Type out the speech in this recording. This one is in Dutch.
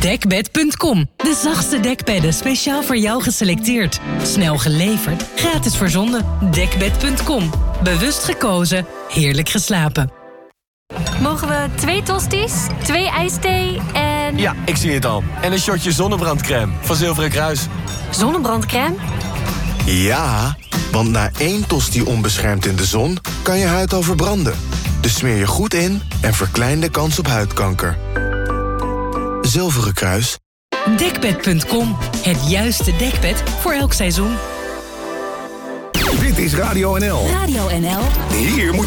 Dekbed.com. De zachtste dekbedden speciaal voor jou geselecteerd. Snel geleverd, gratis verzonden. Dekbed.com. Bewust gekozen, heerlijk geslapen. Mogen we 2 tosti's, 2 ijsthee en... Ja, ik zie het al. En een shotje zonnebrandcrème van Zilveren Kruis. Zonnebrandcrème? Ja, want na 1 tosti onbeschermd in de zon kan je huid al verbranden. Dus smeer je goed in en verklein de kans op huidkanker. Zilveren Kruis. Dekbed.com. Het juiste dekbed voor elk seizoen. Dit is Radio NL. Radio NL. Hier moet